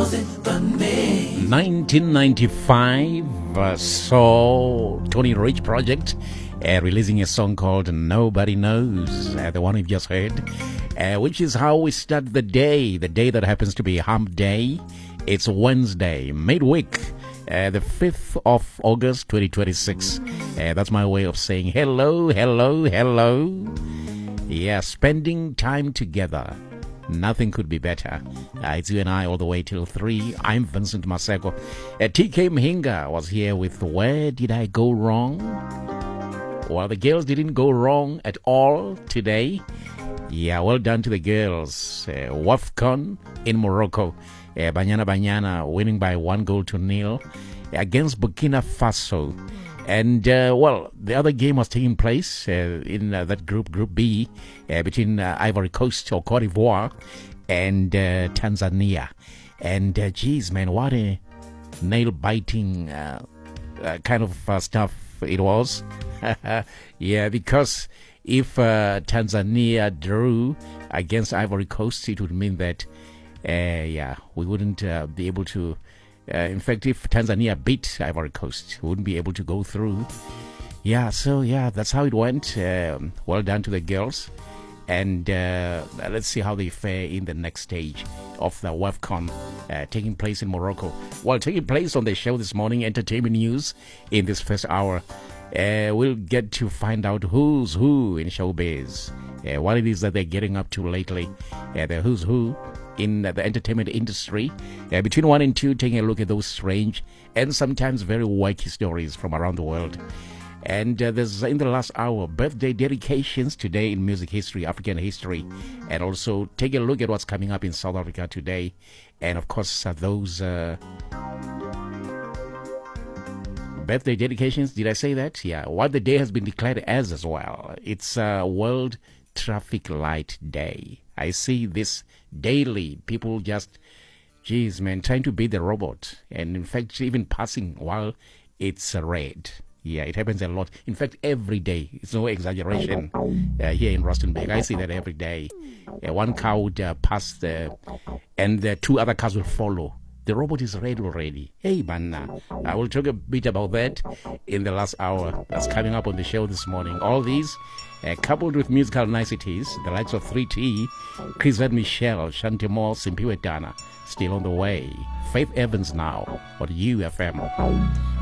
1995, saw Tony Rich Project releasing a song called Nobody Knows, the one you've just heard, which is how we start the day that happens to be Hump Day. It's Wednesday, midweek, the 5th of August, 2026. That's my way of saying hello. Yeah, spending time together. Nothing could be better. It's you and I all the way till 3. I'm Vincent Maseko. TK Mhinga was here with Where Did I Go Wrong? Well, the girls didn't go wrong at all today. Yeah, well done to the girls. WAFCON in Morocco. Banyana winning by 1-0 against Burkina Faso. And, well, the other game was taking place in that Group B, between Ivory Coast or Cote d'Ivoire and Tanzania. And, geez, man, what a nail-biting kind of stuff it was. Yeah, because if Tanzania drew against Ivory Coast, it would mean that, we wouldn't be able to... in fact, if Tanzania beat Ivory Coast, we wouldn't be able to go through. So that's how it went. Well done to the girls. And let's see how they fare in the next stage of the WAFCON taking place in Morocco. Well, taking place on the show this morning, entertainment news in this first hour. We'll get to find out who's who in showbiz, what it is that they're getting up to lately, the who's who in the entertainment industry. Between 1 and 2, taking a look at those strange and sometimes very wacky stories from around the world. And there's, in the last hour, birthday dedications today in music history, African history, and also take a look at what's coming up in South Africa today. And of course, those birthday dedications, did I say that? Yeah, what the day has been declared as well. It's World Traffic Light Day. I see this daily. People just, geez, man, trying to beat the robot. And in fact, even passing while it's red. Yeah, it happens a lot. In fact, every day. It's no exaggeration. Here in Rustenburg, I see that every day. One car would pass, and the 2 other cars will follow. The robot is red already. Hey, man. I will talk a bit about that in the last hour. That's coming up on the show this morning. All these, coupled with musical niceties, the likes of 3T, Chris Van Michelle, Shanti Moore, Simpiwe Dana, still on the way. Faith Evans now on UFM.